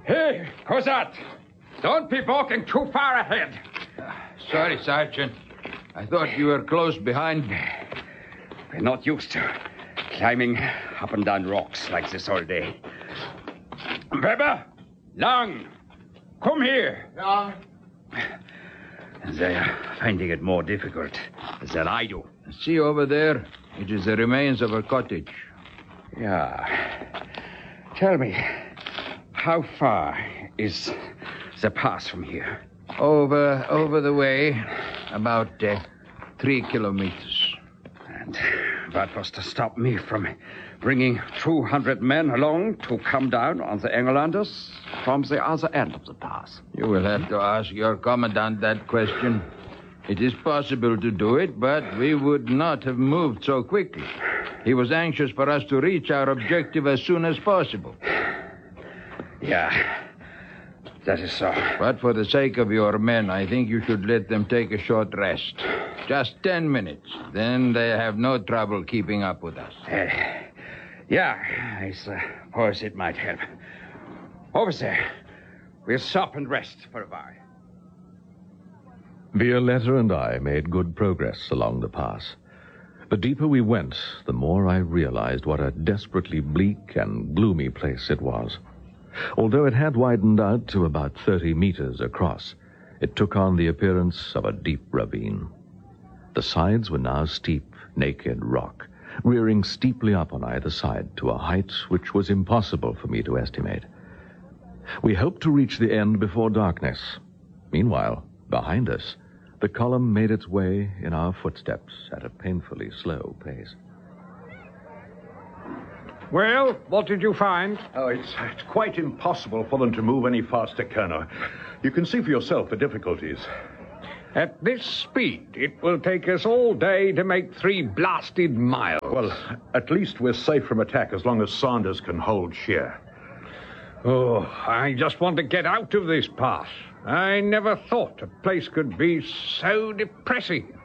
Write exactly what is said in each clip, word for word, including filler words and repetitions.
Hey, who's that? Don't be walking too far ahead. Uh, sorry, Sergeant. I thought you were close behind me. We're not used to climbing up and down rocks like this all day. Weber, Lang, come here. Yeah. They are finding it more difficult than I do. See over there? It is the remains of a cottage. Yeah. Tell me, how far is the pass from here? Over, over the way, about uh, three kilometers. And what was to stop me from bringing two hundred men along to come down on the Engelanders from the other end of the pass? You will have to ask your commandant that question. It is possible to do it, but we would not have moved so quickly. He was anxious for us to reach our objective as soon as possible. Yeah, that is so. But for the sake of your men, I think you should let them take a short rest. Just ten minutes. Then they have no trouble keeping up with us. Uh, yeah, I suppose it might help. Over there. We'll stop and rest for a while. Violetta and I made good progress along the pass. The deeper we went, the more I realized what a desperately bleak and gloomy place it was. Although it had widened out to about thirty meters across, it took on the appearance of a deep ravine. The sides were now steep, naked rock, rearing steeply up on either side to a height which was impossible for me to estimate. We hoped to reach the end before darkness. Meanwhile, behind us, the column made its way in our footsteps at a painfully slow pace. Well, what did you find? Oh, it's, it's quite impossible for them to move any faster, Colonel. You can see for yourself the difficulties. At this speed, it will take us all day to make three blasted miles. Well, at least we're safe from attack as long as Sanders can hold sheer. Oh, I just want to get out of this pass. I never thought a place could be so depressing.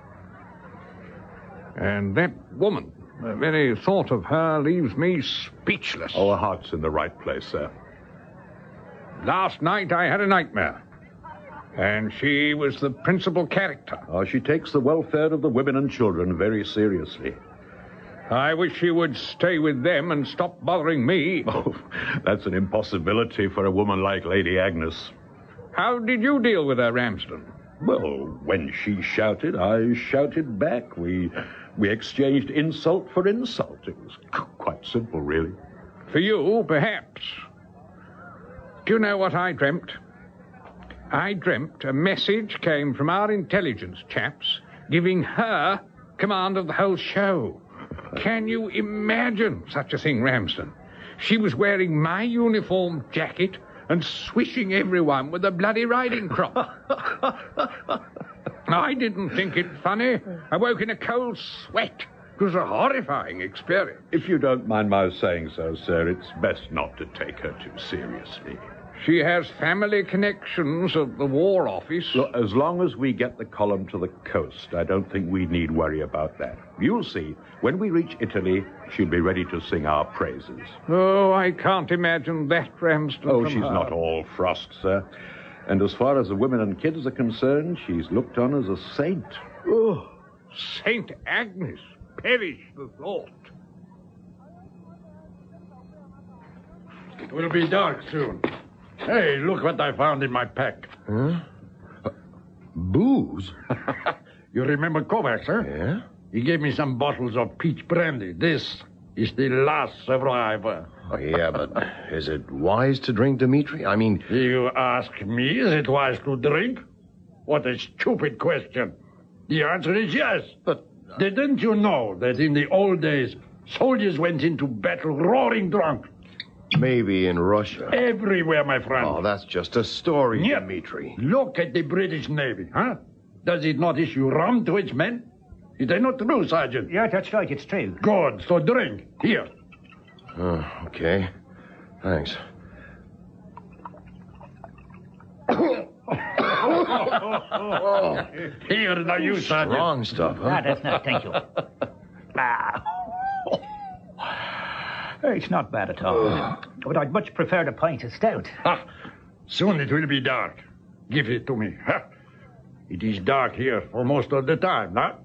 And that woman, the very thought of her leaves me speechless. Our heart's in the right place, sir. Last night I had a nightmare. And she was the principal character. Oh, she takes the welfare of the women and children very seriously. I wish she would stay with them and stop bothering me. Oh, that's an impossibility for a woman like Lady Agnes. How did you deal with her, Ramsden? Well, when she shouted, I shouted back. We we exchanged insult for insult. It was quite simple, really. For you, perhaps. Do you know what I dreamt? I dreamt a message came from our intelligence chaps giving her command of the whole show. Can you imagine such a thing, Ramsden? She was wearing my uniform jacket and swishing everyone with a bloody riding crop. I didn't think it funny. I woke in a cold sweat. It was a horrifying experience. If you don't mind my saying so, sir, it's best not to take her too seriously. She has family connections at the War Office. Look, as long as we get the column to the coast, I don't think we need worry about that. You'll see, when we reach Italy, she'll be ready to sing our praises. Oh, I can't imagine that, Ramsden. Oh, from she's her. not all frost, sir. And as far as the women and kids are concerned, she's looked on as a saint. Oh, Saint Agnes, perish the thought. It will be dark soon. Hey, look what I found in my pack. Huh? Uh, booze? You remember Kovacs, huh? Yeah? He gave me some bottles of peach brandy. This is the last survivor. Oh, yeah, but is it wise to drink, Dmitri? I mean... You ask me, is it wise to drink? What a stupid question. The answer is yes. But... Uh... Didn't you know that in the old days, soldiers went into battle roaring drunk? Maybe in Russia. Everywhere, my friend. Oh, that's just a story, Yep. Dmitri. Look at the British Navy, huh? Does it not issue rum to its men? Is that not true, Sergeant? Yeah, that's right, it's true. Good, so drink. Here. Oh, okay. Thanks. Oh. Here, now you, Sergeant. Strong stuff, huh? Ah, that's not, thank you. Ah. It's not bad at all. But I'd much prefer a pint of stout. Ha! Soon it will be dark. Give it to me. Ha! It is dark here for most of the time, not?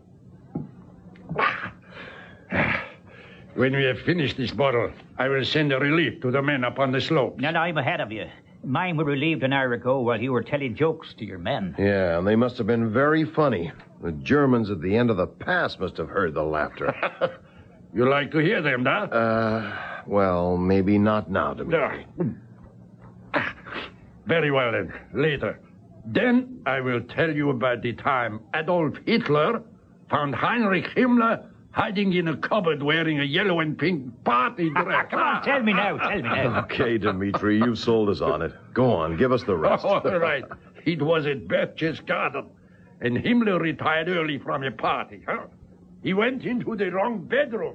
When we have finished this bottle, I will send a relief to the men up on the slope. And I'm ahead of you. Mine were relieved an hour ago while you were telling jokes to your men. Yeah, and they must have been very funny. The Germans at the end of the pass must have heard the laughter. You like to hear them, huh? Uh, well, maybe not now, Dmitri. Ah, very well, then. Later. Then I will tell you about the time Adolf Hitler found Heinrich Himmler hiding in a cupboard wearing a yellow and pink party dress. Come on, tell me now, tell me now. Okay, Dmitri, you've sold us on it. Go on, give us the rest. All right. It was at Berchtesgaden, and Himmler retired early from a party, huh? He went into the wrong bedroom.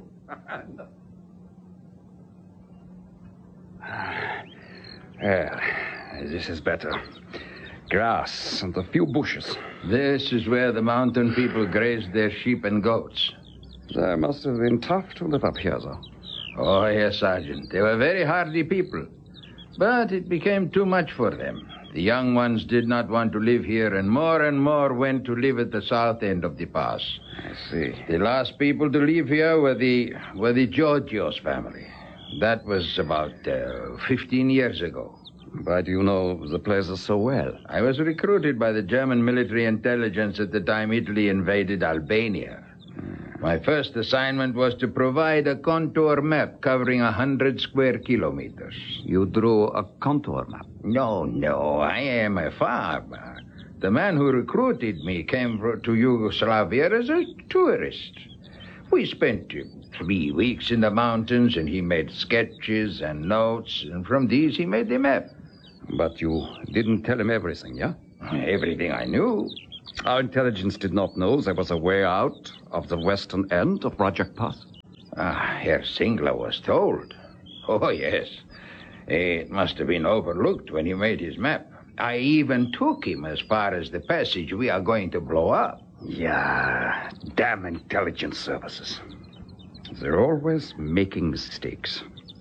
Well, this is better. Grass and a few bushes. This is where the mountain people grazed their sheep and goats. They must have been tough to live up here, though. Oh, yes, Sergeant. They were very hardy people. But it became too much for them. The young ones did not want to live here, and more and more went to live at the south end of the pass. I see. The last people to leave here were the were the Georgios family. That was about uh, fifteen years ago. Why do you know the places so well? I was recruited by the German military intelligence at the time Italy invaded Albania. My first assignment was to provide a contour map covering a hundred square kilometers. You drew a contour map? No, no, I am a farmer. The man who recruited me came for, to Yugoslavia as a tourist. We spent uh, three weeks in the mountains, and he made sketches and notes, and from these he made the map. But you didn't tell him everything, yeah? Everything I knew. Our intelligence did not know there was a way out of the western end of Rajak Pass. Ah, Herr Singler was told. Oh, yes. It must have been overlooked when he made his map. I even took him as far as the passage we are going to blow up. Yeah, damn intelligence services. They're always making mistakes.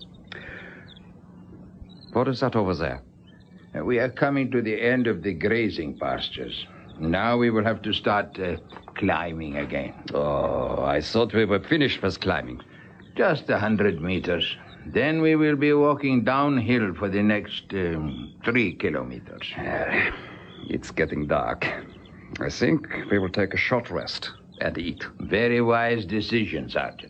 What is that over there? We are coming to the end of the grazing pastures. Now we will have to start uh, climbing again. Oh, I thought we were finished with climbing. Just a hundred meters. Then we will be walking downhill for the next um, three kilometers. Uh, it's getting dark. I think we will take a short rest and eat. Very wise decision, Sergeant.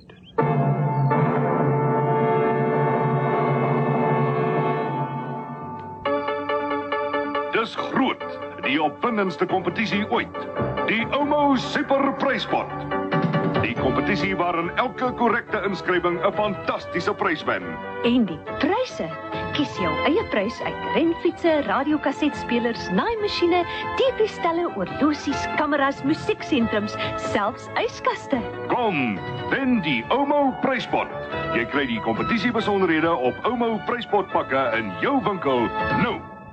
Dis groot, die opwindendste kompetisie ooit. Die Omo Super Pryspot. Die kompetisie waarin elke korrekte inskrywing 'n fantastiese prys wen. En die pryse? Kies jou eie prys uit renfietsse, radiokassetspelers, naaimasjiene, T V-stelle, oorlosies, kameras, musieksentrums, selfs yskaste. Kom, wen die Omo Pryspot. Jy kry die kompetisie besonderhede op Omo Pryspot pakke in jou winkel nou.